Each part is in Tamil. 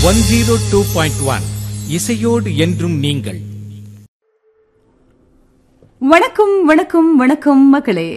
102.1 இசையோடு என்றும் நீங்கள். வணக்கம் வணக்கம் வணக்கம் மக்களே.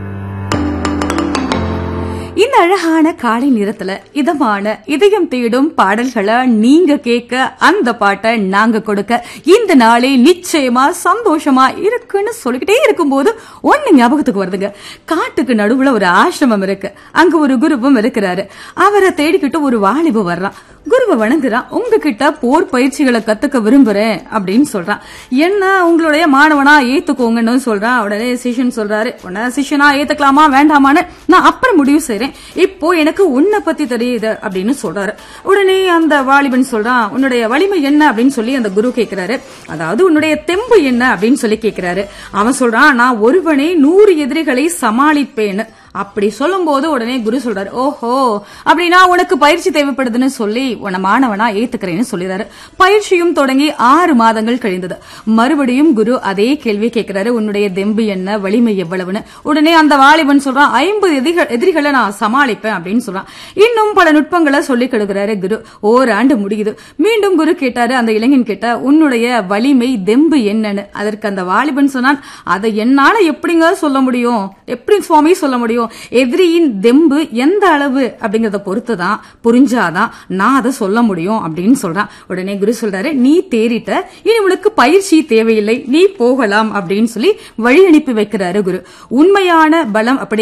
இந்த அழகான காலை நேரத்துல இதமான இதயம் தேடும் பாடல்களை நீங்க கேட்க, அந்த பாட்டை நாங்க கொடுக்க, இந்த நாளே நிச்சயமா சந்தோஷமா இருக்குன்னு சொல்லிக்கிட்டே இருக்கும்போது ஒண்ணு ஞாபகத்துக்கு வருதுங்க. காட்டுக்கு நடுவுல ஒரு ஆசிரமம் இருக்கு. அங்க ஒரு குருவும் இருக்கிறாரு. அவரை தேடிக்கிட்டு ஒரு வாலிப வர்றான். குருவை வணங்குறான். உங்ககிட்ட போர் பயிற்சிகளை கத்துக்க விரும்புறேன் அப்படின்னு சொல்றான். என்ன உங்களுடைய மாணவனா ஏத்துக்கோங்கன்னு சொல்றான். உடனே சிஷ்யன் சொல்றாரு, உடனே சிஷ்யனா ஏத்துக்கலாமா வேண்டாமான்னு நான் அப்புறம் முடிவு செய்றேன், இப்போ எனக்கு உன்னை பத்தி தெரியுது அப்படின்னு சொல்றாரு. உடனே அந்த வாலிபன் சொல்றான், உன்னுடைய வலிமை என்ன அப்படின்னு சொல்லி அந்த குரு கேட்கிறாரு. அதாவது உன்னுடைய தெம்பு என்ன அப்படின்னு சொல்லி கேட்கிறாரு. அவன் சொல்றான், நான் ஒருவனே 100 எதிரிகளை சமாளிப்பேன்னு. அப்படி சொல்லும் போது உடனே குரு சொல்றாரு, ஓஹோ அப்படின்னா உனக்கு பயிற்சி தேவைப்படுதுன்னு சொல்லி உன்னை மாணவனா ஏத்துக்கிறேன்னு சொல்லிடுறாரு. பயிற்சியும் தொடங்கி 6 மாதங்கள் கழிந்தது. மறுபடியும் குரு அதே கேள்வி கேட்கிறாரு, உன்னுடைய தெம்பு என்ன, வலிமை எவ்வளவுன்னு. உடனே அந்த வாலிபன் சொல்றான், 50 எதிரிகளை நான் சமாளிப்பேன் அப்படின்னு சொல்றான். இன்னும் பல நுட்பங்களை சொல்லி கொடுக்கிறாரு குரு. ஓராண்டு முடியுது. மீண்டும் குரு கேட்டாரு, அந்த இளைஞன் கேட்ட, உன்னுடைய வலிமை தெம்பு என்னன்னு. அதற்கு அந்த வாலிபன் சொன்னான், அதை என்னால எப்படிங்க சொல்ல முடியும், எப்படி சுவாமி சொல்ல முடியும், எதிரியின் தெம்பு எந்த அளவு அப்படிங்கறத பொறுத்துதான், புரிஞ்சாதான் நான் அதை சொல்ல முடியும் அப்படின்னு சொல்றான். உடனே குரு சொல்றாரு, நீ தேறிட்ட, இனி உனக்கு பயிற்சி தேவையில்லை, நீ போகலாம் அப்படின்னு சொல்லி வழி அனுப்பி வைக்கிறாரு குரு. உண்மையான பலம் அப்படி